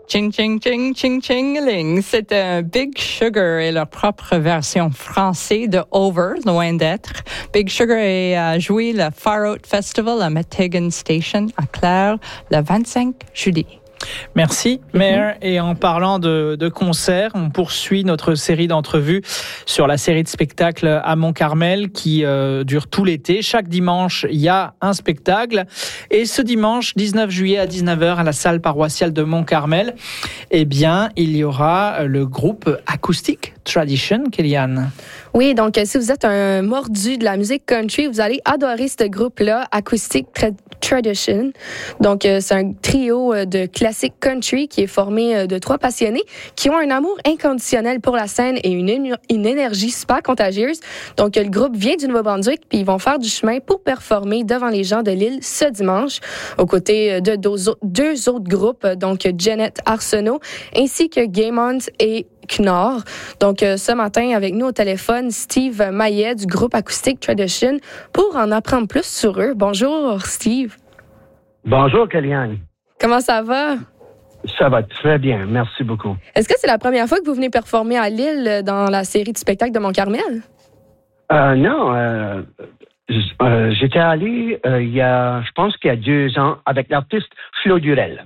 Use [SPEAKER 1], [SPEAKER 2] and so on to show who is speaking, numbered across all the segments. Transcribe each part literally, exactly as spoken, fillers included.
[SPEAKER 1] Ching, ching, ching, ching, ching-ling. C'est un Big Sugar et leur propre version française de Over, loin d'être. Big Sugar a joué le Far Out Festival à Meteghan Station à Clare le vingt-cinq juillet.
[SPEAKER 2] Merci, Mare. Et en parlant de, de concerts, on poursuit notre série d'entrevues sur la série de spectacles à Mont-Carmel qui euh, dure tout l'été. Chaque dimanche, il y a un spectacle. Et ce dimanche, dix-neuf juillet à dix-neuf heures, à la salle paroissiale de Mont-Carmel, eh bien, il y aura le groupe Acoustic Tradition, Kellyanne.
[SPEAKER 3] Oui, donc si vous êtes un mordu de la musique country, vous allez adorer ce groupe-là, Acoustic Tra- Tradition. Donc, euh, c'est un trio de classique country qui est formé de trois passionnés qui ont un amour inconditionnel pour la scène et une, ému- une énergie super contagieuse. Donc, le groupe vient du Nouveau-Brunswick puis ils vont faire du chemin pour performer devant les gens de l'île ce dimanche, aux côtés de deux, deux autres groupes, donc Janet Arsenault ainsi que Gaymont et Knorr. Donc, euh, ce matin, avec nous au téléphone, Steve Maillet du groupe Acoustic Tradition pour en apprendre plus sur eux. Bonjour, Steve.
[SPEAKER 4] Bonjour, Kellyanne.
[SPEAKER 3] Comment ça va?
[SPEAKER 4] Ça va très bien, merci beaucoup.
[SPEAKER 3] Est-ce que c'est la première fois que vous venez performer à Lille dans la série de spectacles de Mont-Carmel?
[SPEAKER 4] Euh, non, euh, euh, j'étais allé euh, il y a, je pense qu'il y a deux ans, avec l'artiste Flo Durel.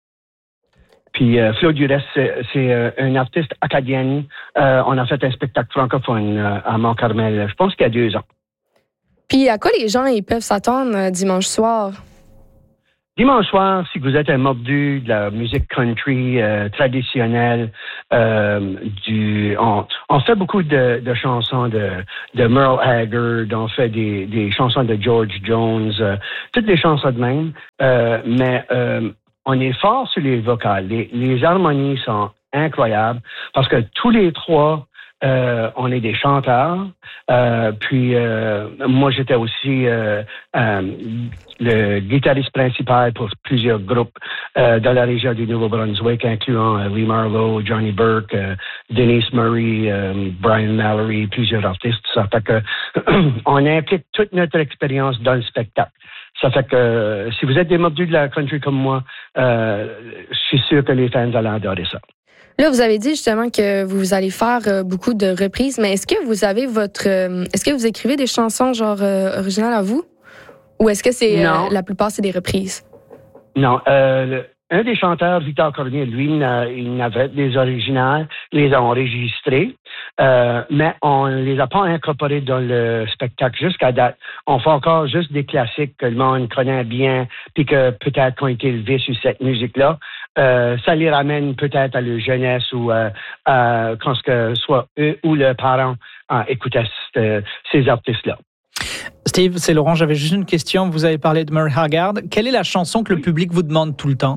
[SPEAKER 4] Puis euh, Flo Durel, c'est, c'est euh, une artiste acadienne. Euh, on a fait un spectacle francophone euh, à Mont-Carmel, je pense qu'il y a deux ans.
[SPEAKER 3] Puis à quoi les gens ils peuvent s'attendre euh, dimanche soir?
[SPEAKER 4] Dimanche soir, si vous êtes un mordu de la musique country euh, traditionnelle, euh, du, on, on fait beaucoup de, de chansons de, de Merle Haggard, on fait des, des chansons de George Jones, euh, toutes des chansons de même, euh, mais euh, on est fort sur les vocales. Les, les harmonies sont incroyables parce que tous les trois, euh, on est des chanteurs. Euh, puis euh, moi, j'étais aussi euh, euh, le guitariste principal pour plusieurs groupes euh, dans la région du Nouveau-Brunswick, incluant euh, Lee Marlowe, Johnny Burke, euh, Denise Murray, euh, Brian Mallory, plusieurs artistes. Ça fait que on implique toute notre expérience dans le spectacle. Ça fait que euh, si vous êtes des mordus de la country comme moi, euh, je suis sûr que les fans allaient adorer ça.
[SPEAKER 3] Là, vous avez dit justement que vous allez faire euh, beaucoup de reprises, mais est-ce que vous avez votre... Euh, est-ce que vous écrivez des chansons genre euh, originales à vous? Ou est-ce que c'est euh, la plupart, c'est des reprises?
[SPEAKER 4] Non. Euh, le, un des chanteurs, Victor Cormier, lui, il n'avait des originales, les a enregistrés, euh, mais on les a pas incorporés dans le spectacle jusqu'à date. On fait encore juste des classiques que le monde connaît bien, puis que peut-être qu'on a été élevés sur cette musique-là. Euh, ça les ramène peut-être à leur jeunesse ou euh, à quand ce que soit eux ou leurs parents euh, écoutaient euh, ces artistes-là.
[SPEAKER 2] Steve, c'est Laurent, j'avais juste une question. Vous avez parlé de Merle Haggard. Quelle est la chanson que le public vous demande tout le temps?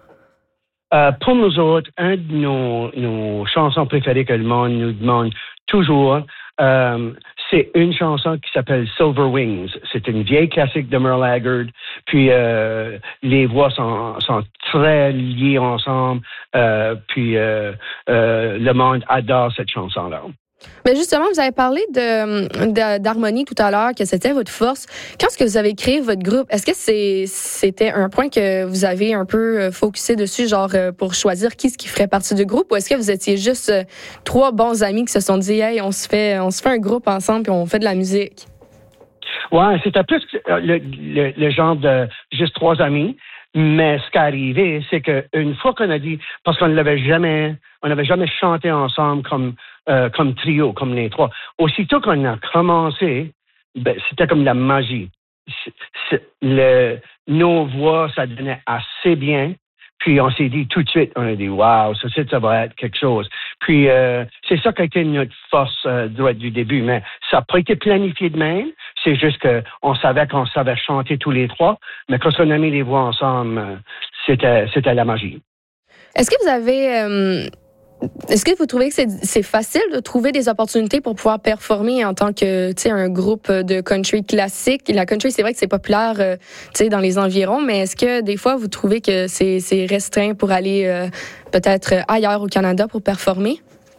[SPEAKER 4] Euh, pour nous autres, un de nos, nos chansons préférées que le monde nous demande toujours, euh, c'est une chanson qui s'appelle Silver Wings. C'est une vieille classique de Merle Haggard. Puis euh, les voix sont, sont très liées ensemble. Euh, puis euh, euh, le monde adore cette chanson-là.
[SPEAKER 3] Mais justement, vous avez parlé de, de, d'harmonie tout à l'heure, que c'était votre force. Quand est-ce que vous avez créé votre groupe, est-ce que c'est, c'était un point que vous avez un peu focusé dessus, genre pour choisir qui ce qui ferait partie du groupe, ou est-ce que vous étiez juste trois bons amis qui se sont dit, hey, on se fait, on se fait un groupe ensemble puis on fait de la musique?
[SPEAKER 4] Ouais, c'était plus le, le, le genre de juste trois amis. Mais ce qui est arrivé, c'est qu'une fois qu'on a dit, parce qu'on ne l'avait jamais, on n'avait jamais chanté ensemble comme, euh, comme trio, comme les trois. Aussitôt qu'on a commencé, ben, c'était comme la magie. C'est, c'est, le, nos voix, ça donnait assez bien. Puis on s'est dit tout de suite, on a dit, wow, ça, ça va être quelque chose. Puis euh, c'est ça qui a été notre force euh, du début. Mais ça n'a pas été planifié de même. C'est juste qu'on savait qu'on savait chanter tous les trois. Mais quand on a mis les voix ensemble, euh, c'était, c'était la magie.
[SPEAKER 3] Est-ce que vous avez... Euh Est-ce que vous trouvez que c'est, c'est facile de trouver des opportunités pour pouvoir performer en tant que, tu sais, un groupe de country classique? La country, c'est vrai que c'est populaire, euh, tu sais, dans les environs, mais est-ce que des fois vous trouvez que c'est, c'est restreint pour aller euh, peut-être ailleurs au Canada pour performer?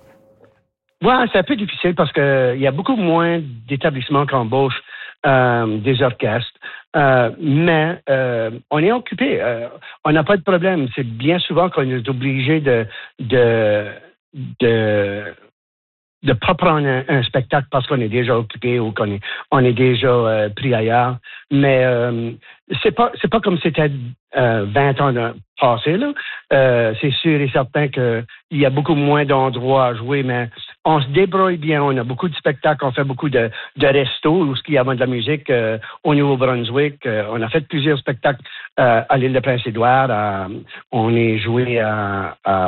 [SPEAKER 4] Oui, c'est un peu difficile parce que il y a beaucoup moins d'établissements qui embauchent euh, des orchestres. Euh, mais euh, on est occupé. Euh, on n'a pas de problème. C'est bien souvent qu'on est obligé de de de de pas prendre un, un spectacle parce qu'on est déjà occupé ou qu'on est on est déjà euh, pris ailleurs. Mais euh, c'est pas c'est pas comme c'était euh, vingt ans passé là. Euh, c'est sûr et certain que il y a beaucoup moins d'endroits à jouer, mais on se débrouille bien. On a beaucoup de spectacles, on fait beaucoup de de restos où il y a de la musique euh, au Nouveau-Brunswick. Euh, on a fait plusieurs spectacles euh, à l'île de Prince-Édouard. À, on est joué à, à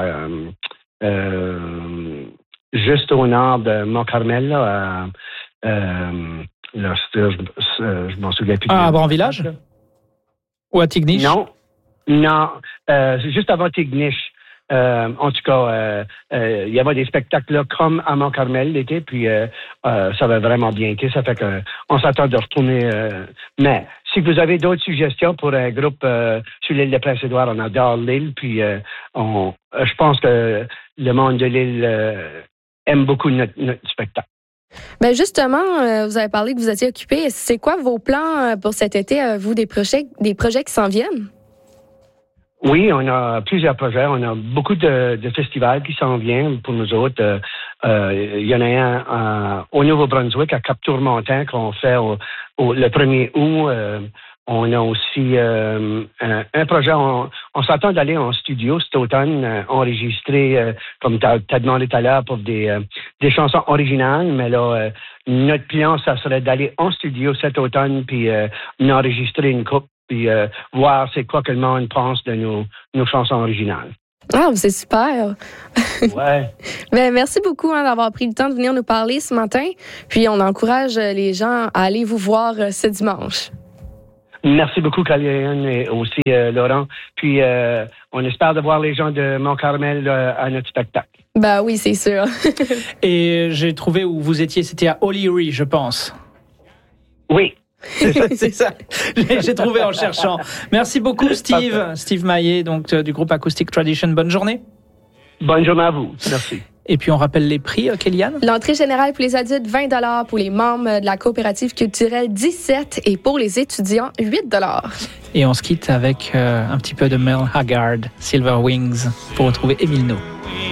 [SPEAKER 4] euh, juste au nord de Mont-Carmel, là, à, euh, là, je, je, je m'en souviens plus.
[SPEAKER 2] Ah, à Bran-Village? Ou à Tignish?
[SPEAKER 4] Non, non, euh, c'est juste avant Tignish. Euh, en tout cas, euh, euh, il y avait des spectacles là comme à Mont-Carmel l'été, puis euh, euh, ça va vraiment bien été. Ça fait que on s'attend de retourner. Euh, mais si vous avez d'autres suggestions pour un groupe euh, sur l'île de Prince-Édouard, on adore l'île, puis euh, on, je pense que le monde de l'île euh, aime beaucoup notre, notre spectacle.
[SPEAKER 3] Ben justement, euh, vous avez parlé que vous étiez occupé. C'est quoi vos plans pour cet été? Avez-vous des projets, des projets qui s'en viennent?
[SPEAKER 4] Oui, on a plusieurs projets. On a beaucoup de, de festivals qui s'en viennent pour nous autres. Euh, euh, il y en a un euh, au Nouveau-Brunswick, à Cap-Tourmentin, qu'on fait au, au, le premier août. Euh, on a aussi euh, un, un projet, on, on s'attend d'aller en studio cet automne, euh, enregistrer, euh, comme tu as demandé tout à l'heure, pour des, euh, des chansons originales. Mais là, euh, notre plan, ça serait d'aller en studio cet automne, puis euh, enregistrer une coupe, puis euh, voir c'est quoi que le monde pense de nos, nos chansons originales.
[SPEAKER 3] Ah, c'est super!
[SPEAKER 4] Ouais.
[SPEAKER 3] Ben, merci beaucoup hein, d'avoir pris le temps de venir nous parler ce matin. Puis on encourage les gens à aller vous voir euh, ce dimanche.
[SPEAKER 4] Merci beaucoup, Caroline, et aussi euh, Laurent. Puis euh, on espère de voir les gens de Mont-Carmel euh, à notre spectacle.
[SPEAKER 3] Ben oui, c'est sûr.
[SPEAKER 2] Et j'ai trouvé où vous étiez, c'était à O'Leary, je pense.
[SPEAKER 4] Oui.
[SPEAKER 2] C'est ça, j'ai, j'ai trouvé en cherchant. Merci beaucoup, Steve. Steve Maillet, donc, du groupe Acoustic Tradition. Bonne journée.
[SPEAKER 4] Bonne journée à vous. Merci.
[SPEAKER 2] Et puis, on rappelle les prix, Kéliane?
[SPEAKER 3] L'entrée générale pour les adultes, vingt dollars. Pour les membres de la coopérative culturelle, dix-sept dollars. Et pour les étudiants, huit dollars.
[SPEAKER 2] Et on se quitte avec euh, un petit peu de Merle Haggard, Silver Wings, pour retrouver Émile No.